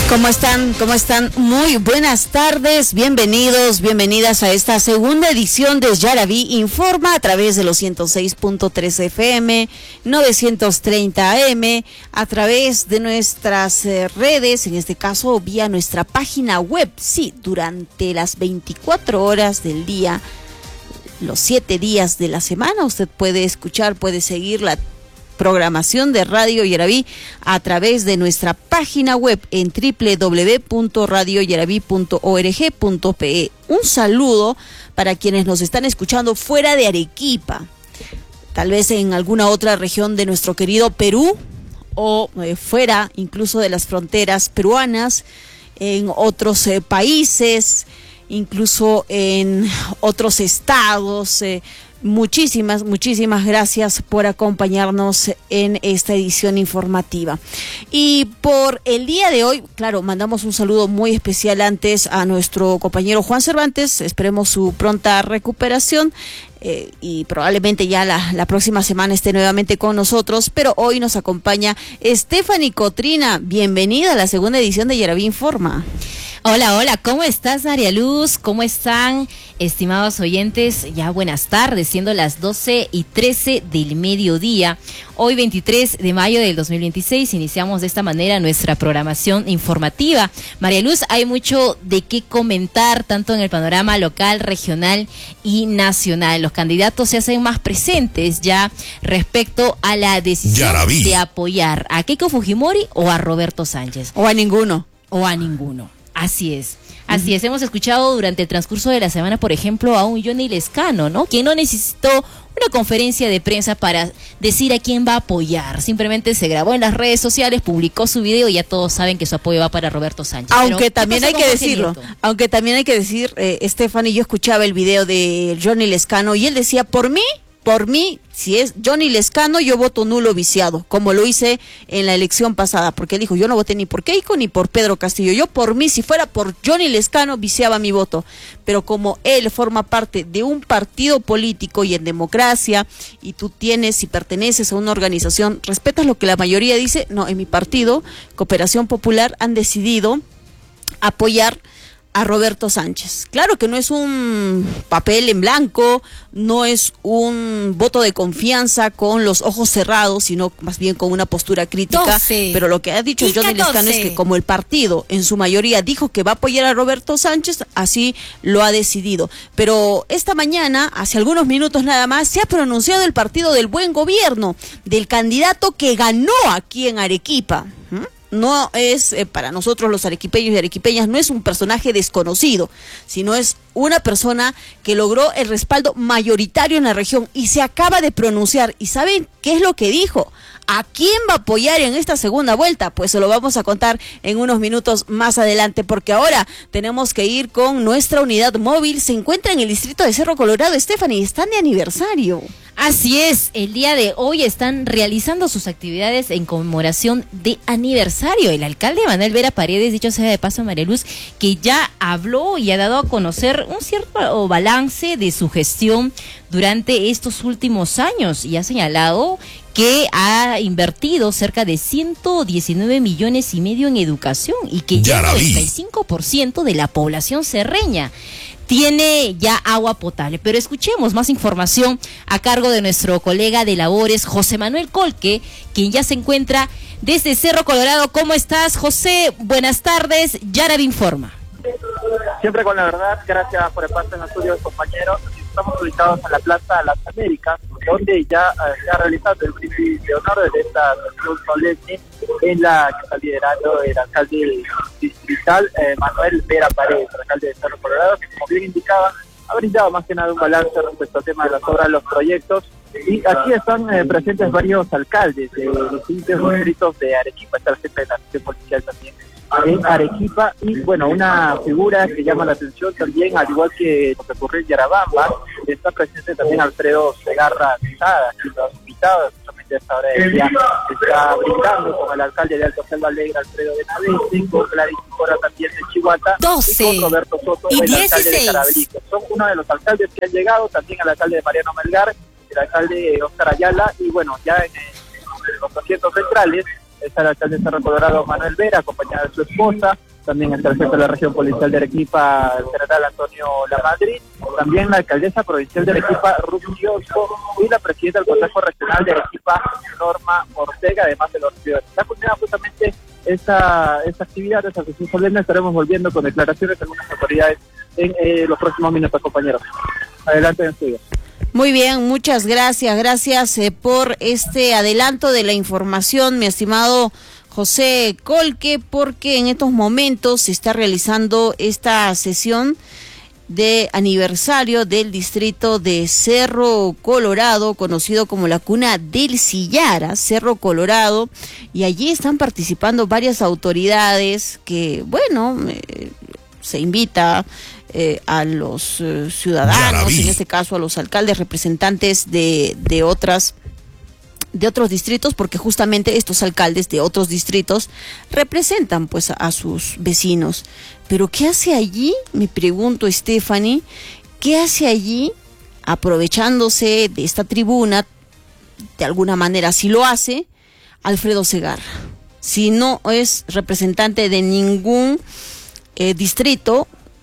¿Cómo están? ¿Cómo están? Muy buenas tardes, bienvenidos, bienvenidas a esta segunda edición de Yaraví Informa a través de los 106.3 FM, 930 AM, a través de nuestras redes, en este caso vía nuestra página web. Sí, durante las 24 horas del día, los 7 días de la semana, usted puede escuchar, puede seguir la programación de Radio Yaraví a través de nuestra página web en www.radioyaraví.org.pe. Un saludo para quienes nos están escuchando fuera de Arequipa, tal vez en alguna otra región de nuestro querido Perú o fuera incluso de las fronteras peruanas, en otros países, incluso en otros estados. Muchísimas gracias por acompañarnos en esta edición informativa. Y por el día de hoy, claro, mandamos un saludo muy especial antes a nuestro compañero Juan Cervantes, esperemos su pronta recuperación. Y probablemente ya la próxima semana esté nuevamente con nosotros, pero hoy nos acompaña Stephanie Cotrina. Bienvenida a la segunda edición de Yaraví Informa. Hola, ¿cómo estás, María Luz? ¿Cómo están, estimados oyentes? Ya buenas tardes, siendo las 12:13 del mediodía. Hoy, 23 de mayo del 2026, iniciamos de esta manera nuestra programación informativa. María Luz, hay mucho de qué comentar, tanto en el panorama local, regional y nacional. Los candidatos se hacen más presentes ya respecto a la decisión Yaraví de apoyar a Keiko Fujimori o a Roberto Sánchez. O a ninguno. Así es. Hemos escuchado durante el transcurso de la semana, por ejemplo, a un Johnny Lescano, ¿no? Que no necesitó una conferencia de prensa para decir a quién va a apoyar. Simplemente se grabó en las redes sociales, publicó su video y ya todos saben que su apoyo va para Roberto Sánchez. Aunque también hay que decirlo, Stephanie, yo escuchaba el video de Johnny Lescano y él decía, por mí, si es Johnny Lescano, yo voto nulo viciado, como lo hice en la elección pasada, porque él dijo, yo no voté ni por Keiko ni por Pedro Castillo, yo por mí, si fuera por Johnny Lescano, viciaba mi voto, pero como él forma parte de un partido político y en democracia, y tú si perteneces a una organización, respetas lo que la mayoría dice, no, en mi partido, Cooperación Popular, han decidido apoyar a Roberto Sánchez. Claro que no es un papel en blanco, no es un voto de confianza con los ojos cerrados, sino más bien con una postura crítica, pero lo que ha dicho Johnny Lescano es que como el partido en su mayoría dijo que va a apoyar a Roberto Sánchez, así lo ha decidido. Pero esta mañana, hace algunos minutos nada más, se ha pronunciado el Partido del Buen Gobierno, del candidato que ganó aquí en Arequipa. No es, para nosotros los arequipeños y arequipeñas, no es un personaje desconocido, sino es una persona que logró el respaldo mayoritario en la región y se acaba de pronunciar. ¿Y saben qué es lo que dijo? ¿A quién va a apoyar en esta segunda vuelta? Pues se lo vamos a contar en unos minutos más adelante, porque ahora tenemos que ir con nuestra unidad móvil. Se encuentra en el distrito de Cerro Colorado. Stephanie, están de aniversario. Así es, el día de hoy están realizando sus actividades en conmemoración de aniversario. El alcalde Manuel Vera Paredes, dicho sea de paso, María Luz, que ya habló y ha dado a conocer un cierto balance de su gestión durante estos últimos años y ha señalado que ha invertido cerca de 119 millones y medio en educación y que ya el 95% de la población cerreña tiene ya agua potable. Pero escuchemos más información a cargo de nuestro colega de labores, José Manuel Colque, quien ya se encuentra desde Cerro Colorado. ¿Cómo estás, José? Buenas tardes, Yaraví Informa. Siempre con la verdad, gracias por el paso en los estudios, compañeros. Estamos ubicados en la Plaza Las Américas, donde ya se ha realizado el brindis de honor de esta sesión solemne en la que está liderando el alcalde distrital Manuel Vera Paredes, alcalde de Cerro Colorado, que como bien indicaba, ha brindado más que nada un balance respecto al tema de las obras, los proyectos, y aquí están presentes varios alcaldes de distintos distritos de Arequipa, está el jefe de la sección policial también en Arequipa, y bueno, una figura que llama la atención también, al igual que lo que ocurrió en Yarabamba, está presente también Alfredo Segarra Quesada, que lo ha invitado justamente a esta hora del día, está brindando con el alcalde de Alto Selva Alegre, Alfredo Benavente, con Gladys Cora también de Chihuahua, 12 y con Roberto Soto, y el 16. alcalde de Carabalito. Son uno de los alcaldes que han llegado, también el alcalde de Mariano Melgar, el alcalde Oscar Ayala, y bueno, ya en los asientos centrales está el alcalde de Cerro Colorado, Manuel Vera, acompañado de su esposa. También está el jefe de la región policial de Arequipa, el general Antonio Lamadrid, también la alcaldesa provincial de Arequipa, Ruth Kiosco, y la presidenta del Consejo Regional de Arequipa, Norma Ortega, además de los ciudadanos. Está culminada justamente esta actividad, esta sesión solemne. Estaremos volviendo con declaraciones de algunas autoridades en los próximos minutos, compañeros. Adelante en estudio. Muy bien, muchas gracias. Gracias por este adelanto de la información, mi estimado José Colque, porque en estos momentos se está realizando esta sesión de aniversario del distrito de Cerro Colorado, conocido como la cuna del Sillara, Cerro Colorado, y allí están participando varias autoridades que, bueno, se invita a los ciudadanos, en este caso a los alcaldes, representantes de otros distritos, porque justamente estos alcaldes de otros distritos representan pues a sus vecinos. Pero ¿qué hace allí? Me pregunto, Stephanie, ¿qué hace allí aprovechándose de esta tribuna? De alguna manera, si lo hace Alfredo Segarra, si no es representante de ningún distrito,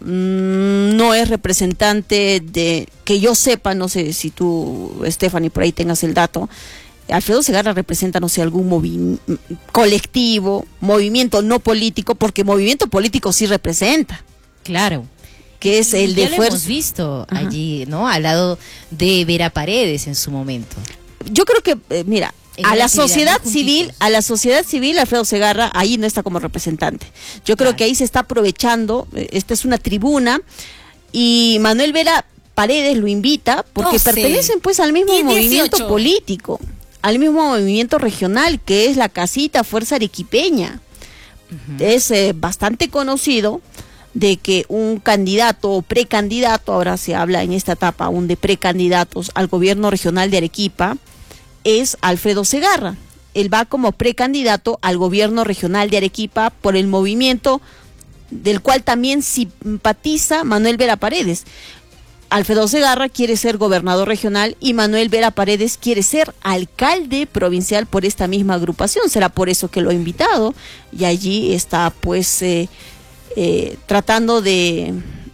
no es representante de, que yo sepa, no sé si tú, Stephanie, por ahí tengas el dato. Alfredo Segarra representa, no sé, algún colectivo, movimiento no político, porque movimiento político sí representa. Claro. Que es el de Fuerza. Ya lo hemos visto allí, ¿no? Al lado de Vera Paredes en su momento. Yo creo que, mira, a la sociedad civil, Alfredo Segarra ahí no está como representante. Yo creo que ahí se está aprovechando, esta es una tribuna, y Manuel Vera Paredes lo invita porque pertenecen pues al mismo movimiento político, al mismo movimiento regional, que es la casita Fuerza Arequipeña. Es bastante conocido de que un candidato o precandidato, ahora se habla en esta etapa aún de precandidatos al gobierno regional de Arequipa, es Alfredo Segarra. Él va como precandidato al gobierno regional de Arequipa por el movimiento del cual también simpatiza Manuel Vera Paredes. Alfredo Segarra quiere ser gobernador regional y Manuel Vera Paredes quiere ser alcalde provincial por esta misma agrupación. Será por eso que lo ha invitado, y allí está pues tratando de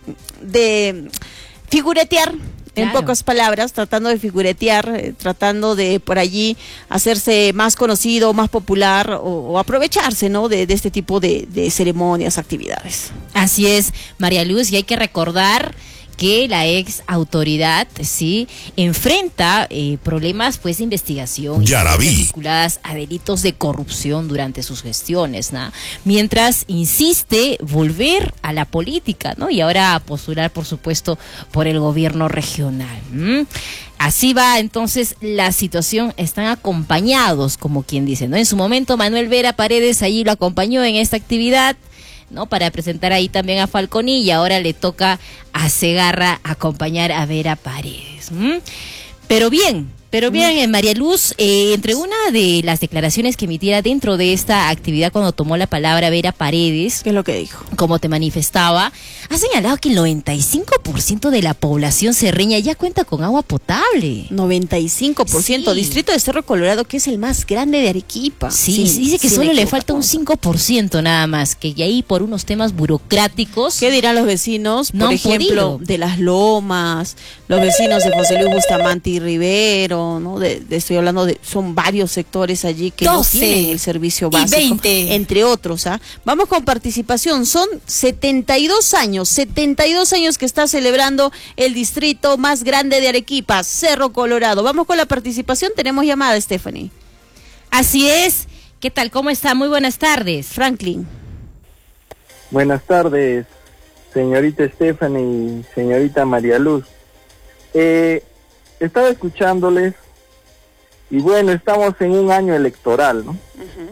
figuretear. En pocas palabras, tratando de figuretear, tratando de por allí hacerse más conocido, más popular, o aprovecharse, ¿no?, de este tipo de ceremonias, actividades. Así es, María Luz, y hay que recordar que la ex autoridad sí enfrenta problemas pues de investigación vinculadas a delitos de corrupción durante sus gestiones, ¿no? Mientras insiste volver a la política, ¿no? Y ahora a postular, por supuesto, por el gobierno regional. Así va entonces la situación. Están acompañados, como quien dice, ¿no? En su momento Manuel Vera Paredes allí lo acompañó en esta actividad, ¿no?, para presentar ahí también a Falconi, y ahora le toca a Segarra acompañar a Vera Paredes. Pero bien, María Luz, entre una de las declaraciones que emitiera dentro de esta actividad cuando tomó la palabra Vera Paredes, ¿qué es lo que dijo? Como te manifestaba, ha señalado que el 95% de la población serreña ya cuenta con agua potable. 95%, sí. Distrito de Cerro Colorado, que es el más grande de Arequipa. Sí, dice que solo le falta un 5% nada más, que ahí por unos temas burocráticos. ¿Qué dirán los vecinos, por ejemplo, de Las Lomas, los vecinos de José Luis Bustamante y Rivero, ¿no? Estoy hablando de, son varios sectores allí que no tienen el servicio básico, 20. Entre otros, ¿ah? Vamos con participación. Son 72 años que está celebrando el distrito más grande de Arequipa, Cerro Colorado. Vamos con la participación. Tenemos llamada, Stephanie. Así es. ¿Qué tal? ¿Cómo está? Muy buenas tardes. Franklin. Buenas tardes, señorita Stephanie y señorita María Luz. Estaba escuchándoles y bueno, estamos en un año electoral, ¿no?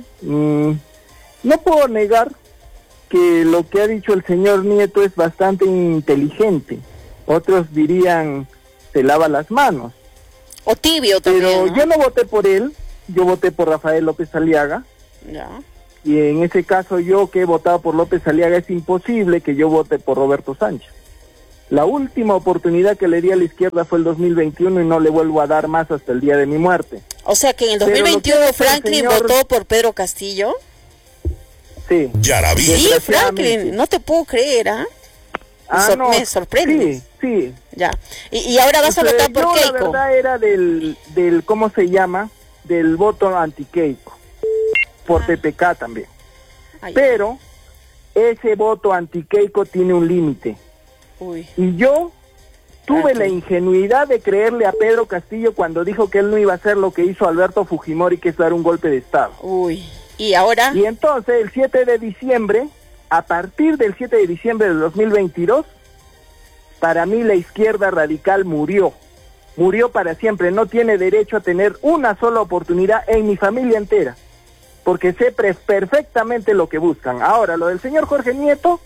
No puedo negar que lo que ha dicho el señor Nieto es bastante inteligente. Otros dirían, se lava las manos. O tibio también, pero ¿no? Yo no voté por él, yo voté por Rafael López Aliaga. Ya. Y en ese caso, yo que he votado por López Aliaga, es imposible que yo vote por Roberto Sánchez. La última oportunidad que le di a la izquierda fue el 2021 y no le vuelvo a dar más hasta el día de mi muerte. O sea que en el Pero lo que 2021 hace el Franklin señor- votó por Pedro Castillo. Sí. Yaraví. Sí, Desgraciadamente. Franklin, no te puedo creer, ¿ah? Me sorprende. Sí. Ya. Y ahora vas a votar por yo Keiko. la verdad era del, ¿cómo se llama? Del voto anti-Keiko. Por PPK también. Ay, Pero ese voto anti-Keiko tiene un límite. uy. Y yo tuve Ok. la ingenuidad de creerle a Pedro Castillo cuando dijo que él no iba a hacer lo que hizo Alberto Fujimori, que es dar un golpe de Estado. Uy. ¿Y ahora? Y entonces el 7 de diciembre, a partir del 7 de diciembre del 2022, para mí la izquierda radical murió para siempre, no tiene derecho a tener una sola oportunidad en mi familia entera, porque sé perfectamente lo que buscan. Ahora, lo del señor Jorge Nieto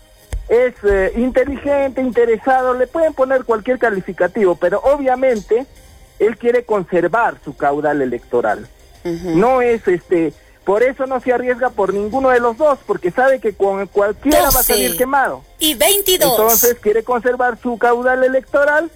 es inteligente, interesado, le pueden poner cualquier calificativo, pero obviamente él quiere conservar su caudal electoral. No es por eso no se arriesga por ninguno de los dos, porque sabe que con cualquiera va a 12 salir quemado. y 22. Entonces quiere conservar su caudal electoral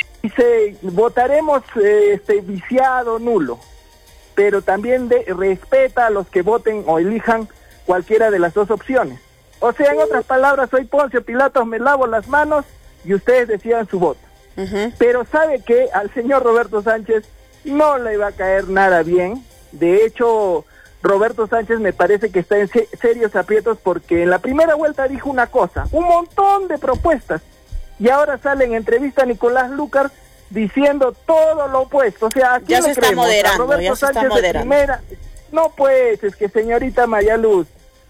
y votaremos viciado, nulo, pero también respeta a los que voten o elijan cualquiera de las dos opciones. O sea, en otras palabras, soy Poncio Pilatos, me lavo las manos y ustedes decidan su voto. Pero sabe que al señor Roberto Sánchez no le va a caer nada bien. De hecho, Roberto Sánchez me parece que está en serios aprietos porque en la primera vuelta dijo una cosa, un montón de propuestas, y ahora sale en entrevista a Nicolás Lucar diciendo todo lo opuesto. O sea, ¿a quién Ya se le está creemos? ¿A moderando, Roberto ya se está Sánchez de moderando. primera? No, pues, es que señorita Mayaluz,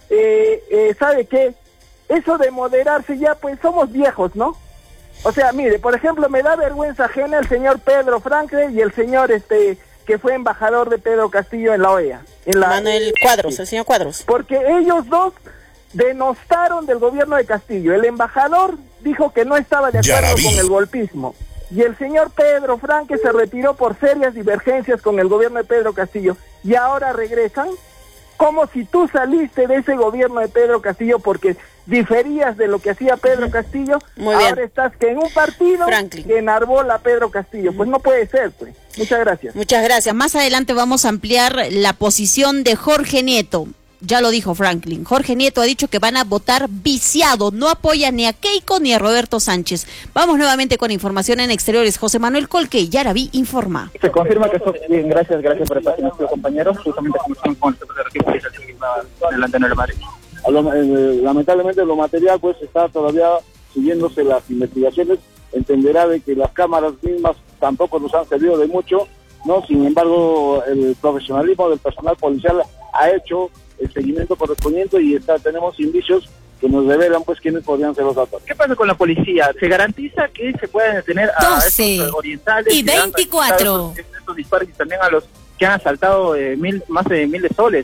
¿sabe qué? Eso de moderarse ya, pues somos viejos, ¿no? O sea, mire, por ejemplo, me da vergüenza ajena el señor Pedro Franklin y el señor que fue embajador de Pedro Castillo en la OEA. Manuel Cuadros, el señor Cuadros. Porque ellos dos denostaron del gobierno de Castillo. El embajador dijo que no estaba de acuerdo Yaraví. con el golpismo. Y el señor Pedro Franque se retiró por serias divergencias con el gobierno de Pedro Castillo. Y ahora regresan como si tú saliste de ese gobierno de Pedro Castillo porque diferías de lo que hacía Pedro Castillo. Muy bien. Ahora estás que en un partido Franklin. que enarbola a Pedro Castillo. Pues no puede ser, pues. Muchas gracias. Muchas gracias. Más adelante vamos a ampliar la posición de Jorge Nieto. Ya lo dijo Franklin. Jorge Nieto ha dicho que van a votar viciado. No apoya ni a Keiko ni a Roberto Sánchez. Vamos nuevamente con información en exteriores. José Manuel Colque, Yaraví informa. Se confirma que esto, bien, gracias por el espacio, nuestros compañeros, justamente como están con el secretario de la Antena de Madrid. Lamentablemente lo material pues está todavía siguiéndose las investigaciones. Entenderá de que las cámaras mismas tampoco nos han servido de mucho, ¿no? Sin embargo, el profesionalismo del personal policial ha hecho el seguimiento correspondiente y tenemos indicios que nos revelan pues quiénes podrían ser los autores. ¿Qué pasa con la policía? ¿Se garantiza que se pueden detener a 12 estos orientales y 24? Estos disparos y también a los que han asaltado más de 1,000 soles,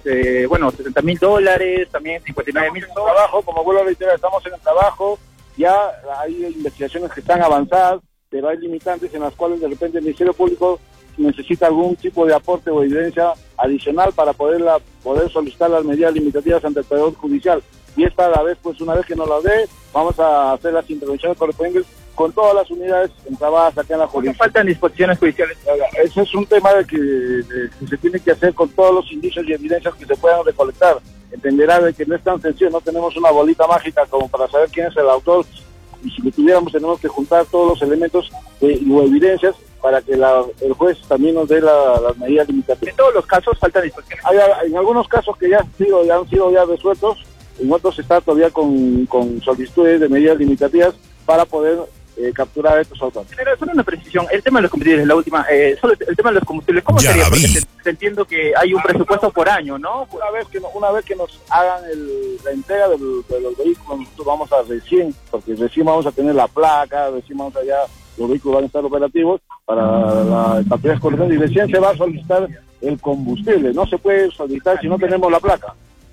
$60,000, también 59,000 soles. Trabajo, como vuelvo a reiterar, estamos en el trabajo, ya hay investigaciones que están avanzadas, pero hay limitantes en las cuales de repente el Ministerio Público necesita algún tipo de aporte o evidencia adicional para poder solicitar las medidas limitativas ante el Poder Judicial. Y esta a la vez, pues una vez que nos la dé, vamos a hacer las intervenciones correspondientes con todas las unidades entrabadas acá en la jurisdicción. Faltan disposiciones judiciales. Ese es un tema de que se tiene que hacer con todos los indicios y evidencias que se puedan recolectar. Entenderá de que no es tan sencillo, no tenemos una bolita mágica como para saber quién es el autor, y si lo tuviéramos tenemos que juntar todos los elementos o evidencias para que el juez también nos dé las medidas limitativas. En todos los casos faltan disposiciones. Hay en algunos casos que ya han sido resueltos, en otros está todavía con solicitudes de medidas limitativas para poder capturar a estos autores. Solo una precisión, el tema de los combustibles, la última, solo el tema de los combustibles, ¿cómo Ya sería? la Porque vi. entiendo que hay un presupuesto por año, ¿no? Una vez que nos hagan la entrega de los vehículos, nosotros vamos a recién vamos a tener la placa, recién vamos allá, los vehículos van a estar operativos para la cantidad correspondiente y recién se va a solicitar el combustible. No se puede solicitar si no tenemos la placa.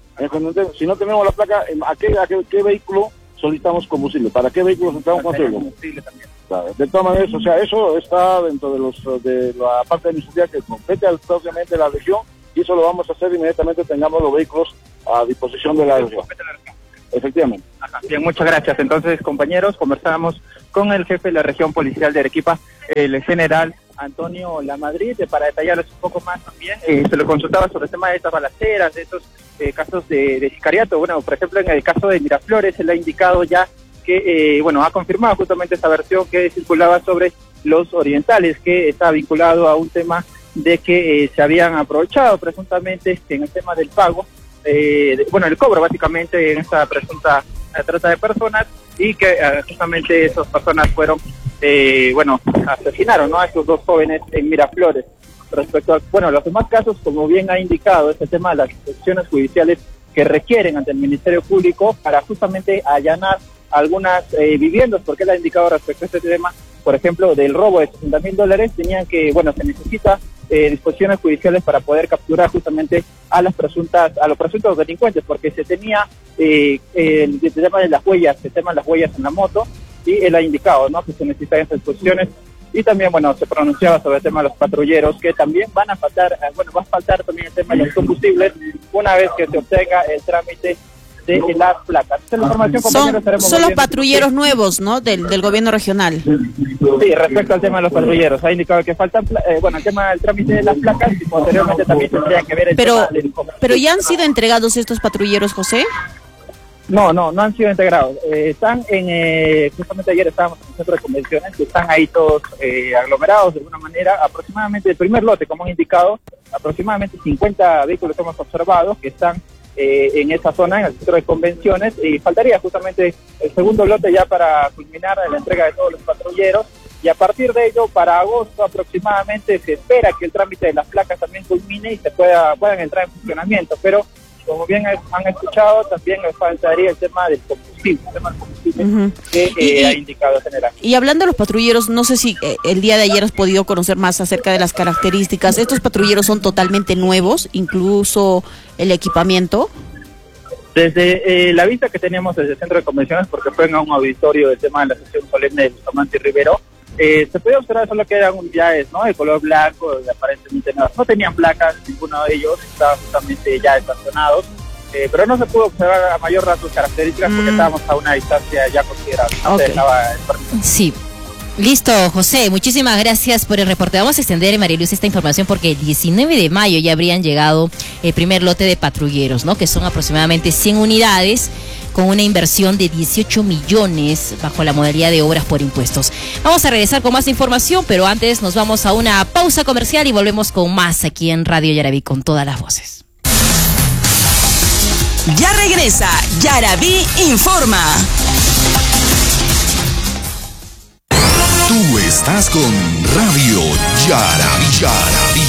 Si no tenemos la placa, ¿a qué vehículo solicitamos combustible? ¿Para qué vehículos necesitamos combustible? Claro, de todas maneras, o sea, eso está dentro de la parte administrativa que compete obviamente la región, y eso lo vamos a hacer inmediatamente tengamos los vehículos a disposición de la región. Efectivamente. Ajá. Bien, muchas gracias. Entonces, compañeros, conversamos con el jefe de la región policial de Arequipa, el general Antonio Lamadrid, para detallarles un poco más también. Se lo consultaba sobre el tema de estas balaceras, de estos casos de sicariato. Bueno, por ejemplo, en el caso de Miraflores, él ha indicado ya que, ha confirmado justamente esta versión que circulaba sobre los orientales, que está vinculado a un tema de que se habían aprovechado presuntamente en el tema del pago, el cobro básicamente en esta presunta trata de personas, y que justamente esas personas fueron, asesinaron, ¿no?, a estos dos jóvenes en Miraflores. Respecto a, los demás casos, como bien ha indicado, este tema de las instrucciones judiciales que requieren ante el Ministerio Público para justamente allanar algunas viviendas, porque él ha indicado respecto a este tema, por ejemplo, del robo de $60,000, tenían que, se necesita disposiciones judiciales para poder capturar justamente a los presuntos delincuentes, porque se tenía el tema de las huellas, en la moto, y él ha indicado, ¿no?, que se necesitan esas disposiciones. Y también, se pronunciaba sobre el tema de los patrulleros, que también van a faltar, va a faltar también el tema de los combustibles una vez que se obtenga el trámite de las placas. Esta es la información, compañeros. Son los patrulleros nuevos, ¿no?, del gobierno regional. Sí, respecto al tema de los patrulleros, ha indicado que faltan, el tema del trámite de las placas, y posteriormente también tendría que ver el tema del combustible. ¿Pero ya han sido entregados estos patrulleros, José? No han sido integrados. Están justamente ayer estábamos en el centro de convenciones, que están ahí todos aglomerados de alguna manera. Aproximadamente el primer lote, como han indicado, aproximadamente 50 vehículos hemos observado que están en esa zona, en el centro de convenciones, y faltaría justamente el segundo lote ya para culminar la entrega de todos los patrulleros, y a partir de ello, para agosto aproximadamente, se espera que el trámite de las placas también culmine y se puedan entrar en funcionamiento, pero como bien han escuchado, también les faltaría el tema del combustible, que ha indicado el general. Y hablando de los patrulleros, no sé si el día de ayer has podido conocer más acerca de las características. ¿Estos patrulleros son totalmente nuevos, incluso el equipamiento? Desde la vista que teníamos desde el centro de convenciones, porque fue en un auditorio del tema de la sesión solemne de Bustamante y Rivero, se podía observar solo que eran unidades, ¿no?, de color blanco, aparentemente no tenían placas, ninguno de ellos, estaban justamente ya estacionados, pero no se pudo observar a mayor rato características porque estábamos a una distancia ya considerable. Okay. Sí. Listo, José, muchísimas gracias por el reporte. Vamos a extender, María Luz, esta información porque el 19 de mayo ya habrían llegado el primer lote de patrulleros, ¿no?, que son aproximadamente 100 unidades con una inversión de 18 millones bajo la modalidad de obras por impuestos. Vamos a regresar con más información, pero antes nos vamos a una pausa comercial y volvemos con más aquí en Radio Yaraví con todas las voces. Ya regresa Yaraví Informa. Tú estás con Radio Yaraví.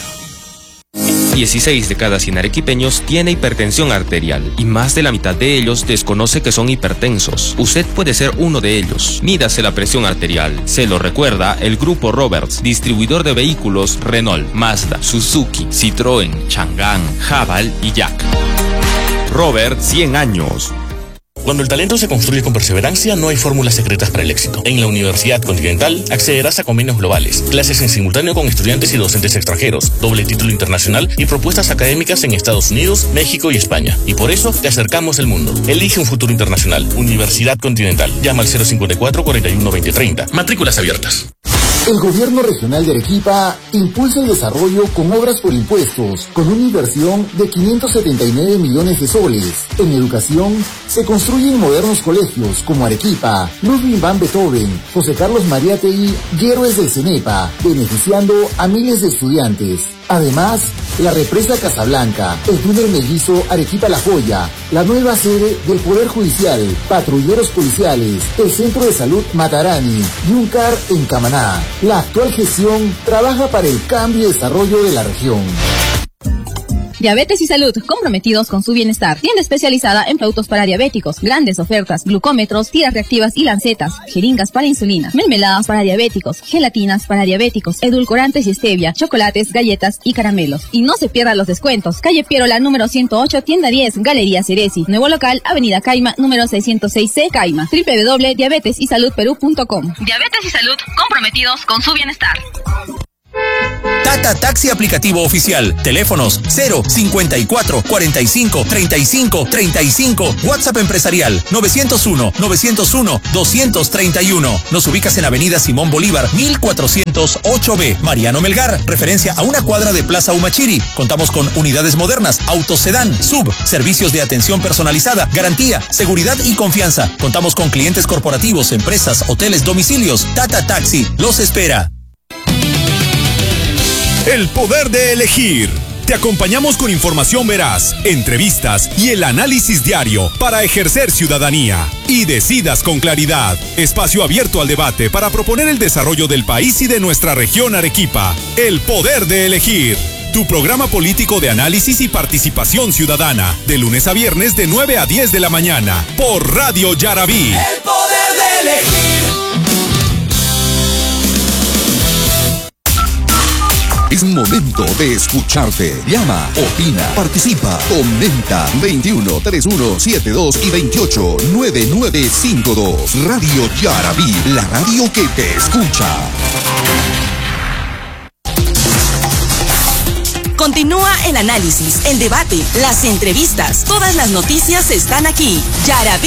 16 de cada 100 arequipeños tiene hipertensión arterial y más de la mitad de ellos desconoce que son hipertensos. Usted puede ser uno de ellos. Mídase la presión arterial. Se lo recuerda el Grupo Roberts, distribuidor de vehículos Renault, Mazda, Suzuki, Citroën, Chang'an, Haval y Jack. Robert, 100 años. Cuando el talento se construye con perseverancia, no hay fórmulas secretas para el éxito. En la Universidad Continental accederás a convenios globales, clases en simultáneo con estudiantes y docentes extranjeros, doble título internacional y propuestas académicas en Estados Unidos, México y España. Y por eso te acercamos al mundo. Elige un futuro internacional. Universidad Continental. Llama al 054 41 20 30. Matrículas abiertas. El gobierno regional de Arequipa impulsa el desarrollo con obras por impuestos, con una inversión de 579 millones de soles. En educación, se construyen modernos colegios como Arequipa, Ludwig van Beethoven, José Carlos Mariátegui y Héroes del CENEPA, beneficiando a miles de estudiantes. Además, la represa Casablanca, el túnel mellizo Arequipa-La Joya, la nueva sede del Poder Judicial, patrulleros policiales, el Centro de Salud Matarani y un CAR en Camaná. La actual gestión trabaja para el cambio y desarrollo de la región. Diabetes y Salud, comprometidos con su bienestar. Tienda especializada en productos para diabéticos, grandes ofertas, glucómetros, tiras reactivas y lancetas, jeringas para insulina, mermeladas para diabéticos, gelatinas para diabéticos, edulcorantes y stevia, chocolates, galletas y caramelos. Y no se pierdan los descuentos. Calle Pierola, número 108, tienda 10, Galería Ceresi. Nuevo local, Avenida Caima, número 606C, Caima. www.diabetesysaludperú.com. Diabetes y Salud, comprometidos con su bienestar. Tata Taxi aplicativo oficial. Teléfonos 054 45 35 35. WhatsApp empresarial 901 231. Nos ubicas en Avenida Simón Bolívar 1408B. Mariano Melgar, referencia a una cuadra de Plaza Humachiri. Contamos con unidades modernas, autos sedán, sub, servicios de atención personalizada, garantía, seguridad y confianza. Contamos con clientes corporativos, empresas, hoteles, domicilios. Tata Taxi los espera. El poder de elegir. Te acompañamos con información veraz, entrevistas y el análisis diario para ejercer ciudadanía. Y decidas con claridad. Espacio abierto al debate para proponer el desarrollo del país y de nuestra región Arequipa. El poder de elegir. Tu programa político de análisis y participación ciudadana. De lunes a viernes de 9 a 10 de la mañana. Por Radio Yarabí. El poder de elegir. Es momento de escucharte. Llama, opina, participa, comenta. 21 31 72 y 28 9952. Radio Yarabí, la radio que te escucha. Continúa el análisis, el debate, las entrevistas. Todas las noticias están aquí. Yarabí.